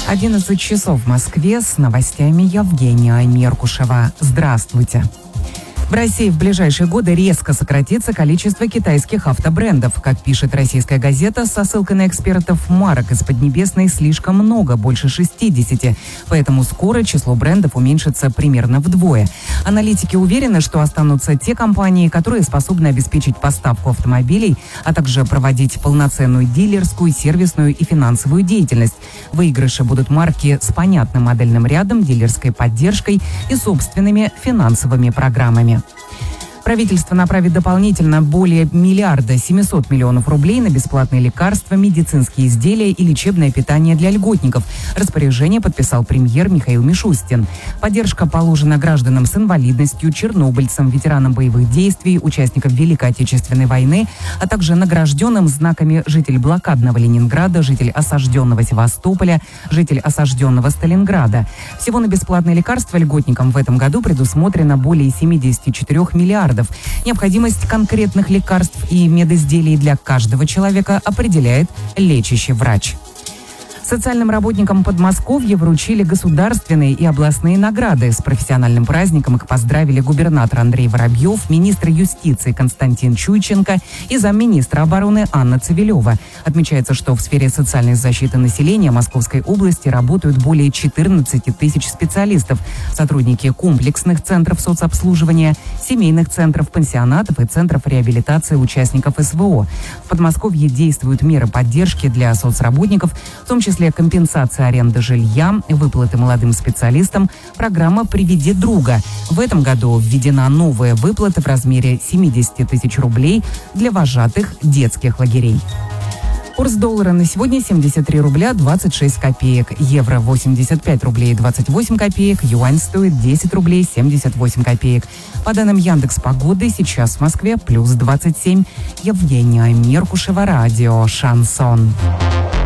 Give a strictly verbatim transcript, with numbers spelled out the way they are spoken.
одиннадцать часов в Москве, с новостями Евгения Меркушева. Здравствуйте. В России в ближайшие годы резко сократится количество китайских автобрендов. Как пишет российская газета, со ссылкой на экспертов, марок из Поднебесной слишком много, больше шестидесяти. Поэтому скоро число брендов уменьшится примерно вдвое. Аналитики уверены, что останутся те компании, которые способны обеспечить поставку автомобилей, а также проводить полноценную дилерскую, сервисную и финансовую деятельность. Выигрыши будут марки с понятным модельным рядом, дилерской поддержкой и собственными финансовыми программами. Правительство направит дополнительно более миллиарда семисот миллионов рублей на бесплатные лекарства, медицинские изделия и лечебное питание для льготников. Распоряжение подписал премьер Михаил Мишустин. Поддержка положена гражданам с инвалидностью, чернобыльцам, ветеранам боевых действий, участникам Великой Отечественной войны, а также награжденным знаками житель блокадного Ленинграда, житель осажденного Севастополя, житель осажденного Сталинграда. Всего на бесплатные лекарства льготникам в этом году предусмотрено более семидесяти четырёх миллиардов. Необходимость конкретных лекарств и медизделий для каждого человека определяет лечащий врач. Социальным работникам Подмосковья вручили государственные и областные награды. С профессиональным праздником их поздравили губернатор Андрей Воробьев, министр юстиции Константин Чуйченко и замминистра обороны Анна Цивилева. Отмечается, что в сфере социальной защиты населения Московской области работают более четырнадцати тысяч специалистов, сотрудники комплексных центров соцобслуживания, семейных центров, пансионатов и центров реабилитации участников эс вэ о. В Подмосковье действуют меры поддержки для соцработников, в том числе компенсация аренды жилья, выплаты молодым специалистам, программа «Приведи друга». В этом году введена новая выплата в размере семидесяти тысяч рублей для вожатых детских лагерей. Курс доллара на сегодня семьдесят три рубля двадцать шесть копеек, евро восемьдесят пять рублей двадцать восемь копеек, юань стоит десять рублей семьдесят восемь копеек. По данным Яндекс.Погоды, сейчас в Москве плюс двадцать семь. Евгения Меркушева, радио «Шансон».